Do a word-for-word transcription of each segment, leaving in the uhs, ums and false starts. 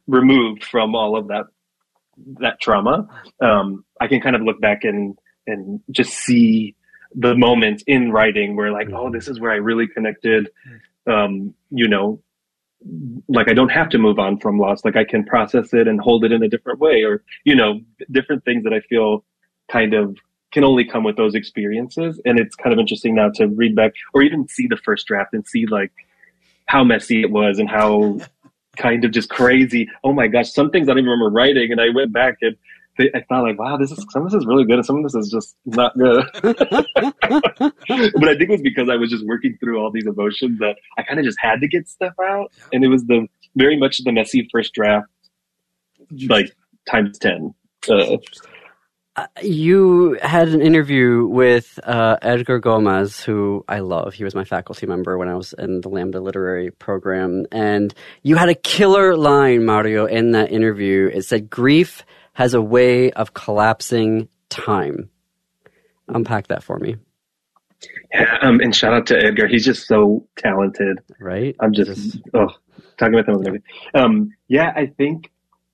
removed from all of that that trauma, um, I can kind of look back and and just see the moments in writing where like, oh, this is where I really connected. Um, you know, like I don't have to move on from loss. Like I can process it and hold it in a different way, or you know, different things that I feel kind of can only come with those experiences. And it's kind of interesting now to read back or even see the first draft and see like how messy it was and how kind of just crazy. Oh my gosh, some things I don't even remember writing, and I went back and they, I thought like, wow, this is some of this is really good, and some of this is just not good. But I think it was because I was just working through all these emotions that I kind of just had to get stuff out, and it was the very much the messy first draft, like times ten. Uh, Uh, you had an interview with uh, Edgar Gomez, who I love. He was my faculty member when I was in the Lambda Literary Program. And you had a killer line, Mario, in that interview. It said, grief has a way of collapsing time. Unpack that for me. Yeah, um, and shout out to Edgar. He's just so talented. Right? I'm just, just oh, talking with him. Um, yeah, I think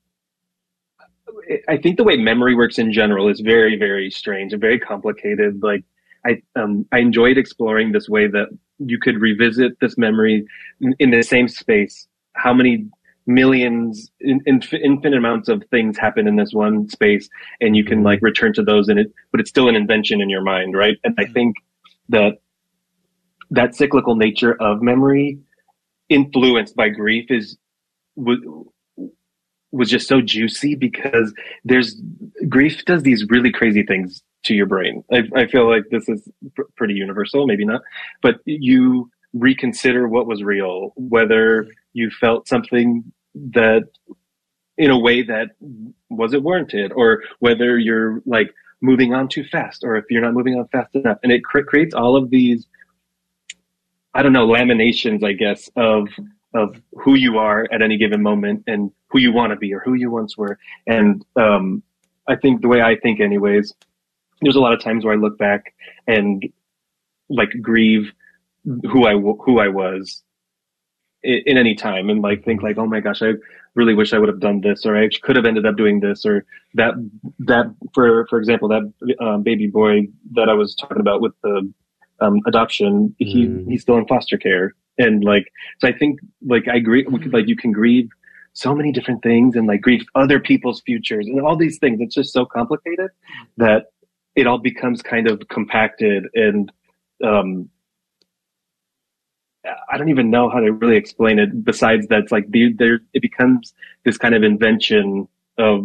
I think the way memory works in general is very, very strange and very complicated. Like I, um, I enjoyed exploring this way that you could revisit this memory in, in the same space. How many millions, in, in, infinite amounts of things happen in this one space, and you can like return to those in it, but it's still an invention in your mind, right? And I think that that cyclical nature of memory, influenced by grief, is was just so juicy because there's grief does these really crazy things to your brain. I, I feel like this is pr- pretty universal, maybe not, but you reconsider what was real, whether you felt something that in a way that wasn't warranted, or whether you're like moving on too fast, or if you're not moving on fast enough. And it cr- creates all of these, I don't know, laminations, I guess, of of who you are at any given moment and who you want to be or who you once were. And um, I think the way I think anyways, there's a lot of times where I look back and like grieve who I, who I was in, in any time, and like think like, oh my gosh, I really wish I would have done this, or I could have ended up doing this, or that, that for, for example, that um, baby boy that I was talking about with the um, adoption, he, mm. he's still in foster care. And like, so I think like I agree, we could, like you can grieve so many different things and like grieve other people's futures and all these things. It's just so complicated that it all becomes kind of compacted. And um, I don't even know how to really explain it besides that's like there, it becomes this kind of invention of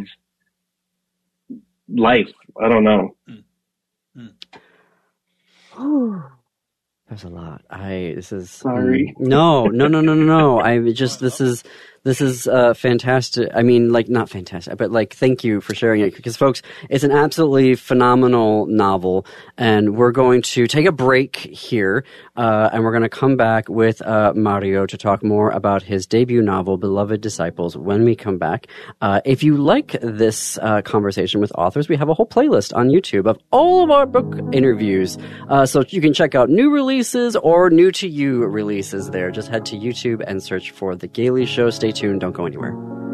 life. I don't know. Mm. Mm. There's a lot. I, this is, sorry. Um, no, no, no, no, no, no. I just, this is, this is, uh, fantastic. I mean, like, not fantastic, but like, thank you for sharing it, because folks, it's an absolutely phenomenal novel, and we're going to take a break here, uh, and we're going to come back with, uh, Mario to talk more about his debut novel, Beloved Disciples, when we come back. Uh, if you like this, uh, conversation with authors, we have a whole playlist on YouTube of all of our book interviews, uh, so you can check out new releases or new to you releases there. Just head to YouTube and search for The Gailey Show. Stay tuned. Don't go anywhere.